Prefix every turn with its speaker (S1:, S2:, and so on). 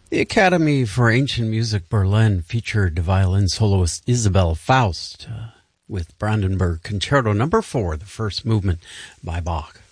S1: The Academy for Ancient Music Berlin featured violin soloist Isabel Faust with Brandenburg Concerto No. 4, the first movement by Bach.